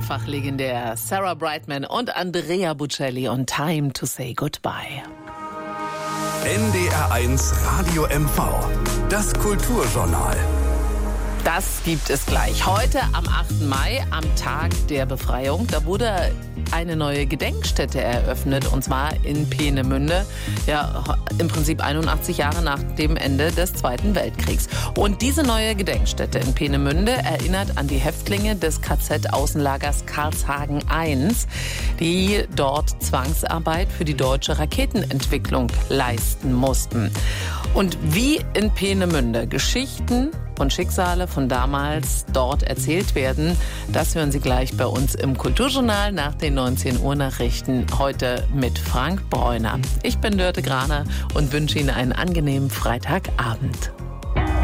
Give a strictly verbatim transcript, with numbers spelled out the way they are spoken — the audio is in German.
Einfach legendär. Sarah Brightman und Andrea Bocelli und Time to Say Goodbye. N D R eins Radio M V. Das Kulturjournal. Das gibt es gleich. Heute am achten Mai, am Tag der Befreiung, da wurde eine neue Gedenkstätte eröffnet, und zwar in Peenemünde, ja, im Prinzip einundachtzig Jahre nach dem Ende des Zweiten Weltkriegs. Und diese neue Gedenkstätte in Peenemünde erinnert an die Häftlinge des K Z-Außenlagers Karlshagen eins, die dort Zwangsarbeit für die deutsche Raketenentwicklung leisten mussten. Und wie in Peenemünde Geschichten und Schicksale von damals dort erzählt werden, das hören Sie gleich bei uns im Kulturjournal nach den neunzehn Uhr Nachrichten, heute mit Frank Bräuner. Ich bin Dörte Graner und wünsche Ihnen einen angenehmen Freitagabend.